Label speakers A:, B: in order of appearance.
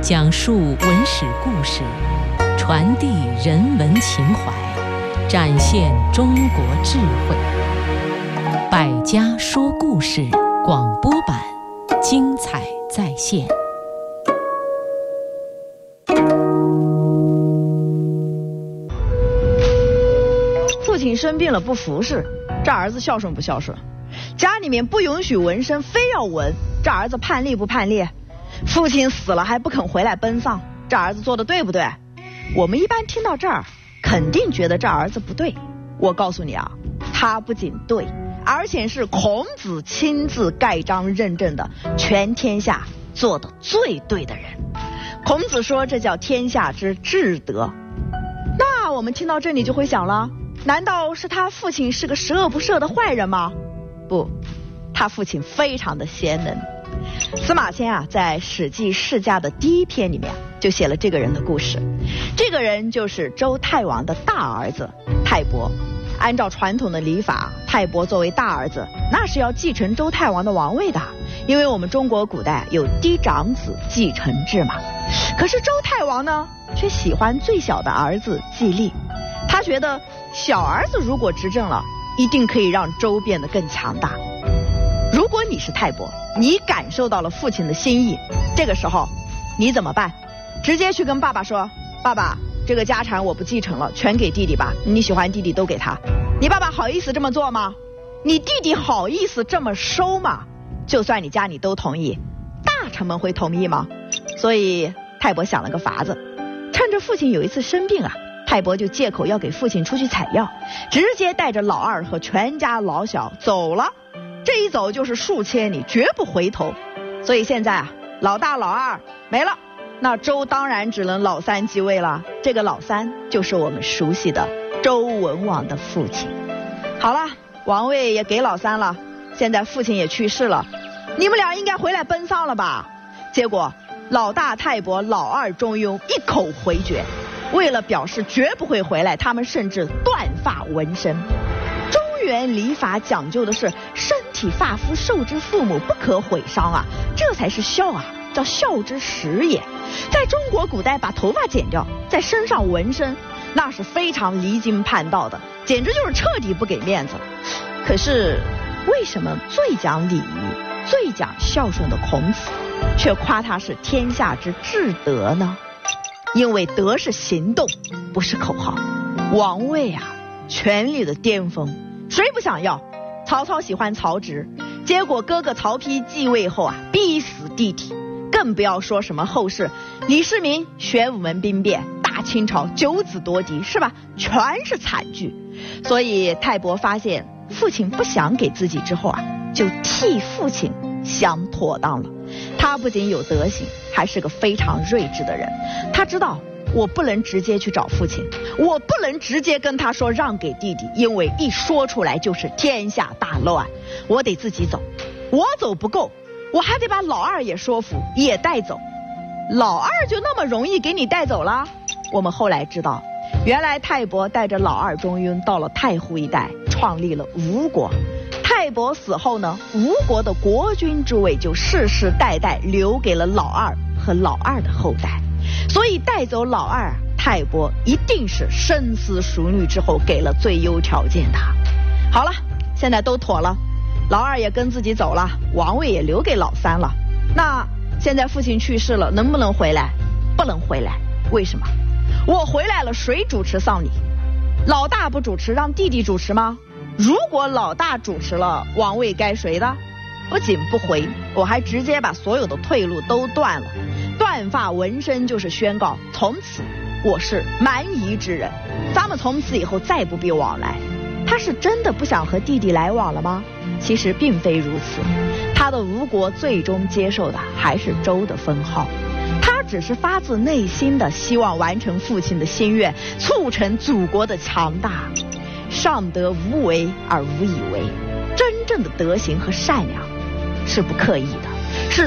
A: 讲述文史故事，传递人文情怀，展现中国智慧。百家说故事广播版，精彩再现。
B: 父亲生病了不服侍，这儿子孝顺不孝顺？家里面不允许纹身，非要纹，这儿子叛逆不叛逆？父亲死了还不肯回来奔丧，这儿子做的对不对？我们一般听到这儿，肯定觉得这儿子不对。我告诉你啊，他不仅对，而且是孔子亲自盖章认证的全天下做的最对的人。孔子说这叫天下之至德。那我们听到这里就会想了，难道是他父亲是个十恶不赦的坏人吗？不，他父亲非常的贤能。司马迁啊，在《史记世家》的第一篇里面就写了这个人的故事。这个人就是周太王的大儿子泰伯。按照传统的礼法，泰伯作为大儿子，那是要继承周太王的王位的，因为我们中国古代有嫡长子继承制嘛。可是周太王呢，却喜欢最小的儿子季历，他觉得小儿子如果执政了，一定可以让周变得更强大。如果你是泰伯，你感受到了父亲的心意，这个时候你怎么办？直接去跟爸爸说，爸爸，这个家产我不继承了，全给弟弟吧，你喜欢弟弟都给他。你爸爸好意思这么做吗？你弟弟好意思这么收吗？就算你家里都同意，大臣们会同意吗？所以泰伯想了个法子，趁着父亲有一次生病啊，泰伯就借口要给父亲出去采药，直接带着老二和全家老小走了。这一走就是数千里，绝不回头。所以现在啊，老大老二没了，那周当然只能老三继位了。这个老三就是我们熟悉的周文王的父亲。好了，王位也给老三了，现在父亲也去世了，你们俩应该回来奔丧了吧？结果老大泰伯，老二中庸一口回绝。为了表示绝不会回来，他们甚至断发纹身。中原礼法讲究的是身体发肤受之父母，不可毁伤啊，这才是孝啊，叫孝之始也。在中国古代，把头发剪掉，在身上纹身，那是非常离经叛道的，简直就是彻底不给面子。可是为什么最讲礼仪、最讲孝顺的孔子，却夸他是天下之至德呢？因为德是行动，不是口号。王位啊，权力的巅峰，谁不想要？曹操喜欢曹植，结果哥哥曹丕继位后啊，逼死弟弟。更不要说什么后世李世民、玄武门兵变、大清朝九子夺嫡，是吧？全是惨剧。所以泰伯发现父亲不想给自己之后啊，就替父亲想妥当了。他不仅有德行，还是个非常睿智的人。他知道我不能直接去找父亲，我不能直接跟他说让给弟弟，因为一说出来就是天下大乱。我得自己走，我走不够，我还得把老二也说服，也带走。老二就那么容易给你带走了？我们后来知道，原来泰伯带着老二中庸到了太湖一带，创立了吴国。泰伯死后呢，吴国的国君之位就世世代代留给了老二和老二的后代。所以带走老二，泰伯一定是深思熟虑之后给了最优条件的。好了，现在都妥了，老二也跟自己走了，王位也留给老三了。那现在父亲去世了，能不能回来？不能回来。为什么？我回来了，谁主持丧礼？老大不主持，让弟弟主持吗？如果老大主持了，王位该谁的？不仅不回，我还直接把所有的退路都断了。断发纹身就是宣告，从此我是蛮夷之人，咱们从此以后再不必往来。他是真的不想和弟弟来往了吗？其实并非如此，他的吴国最终接受的还是周的封号。他只是发自内心的希望完成父亲的心愿，促成祖国的强大。上得无为而无以为，真正的德行和善良是不刻意的，是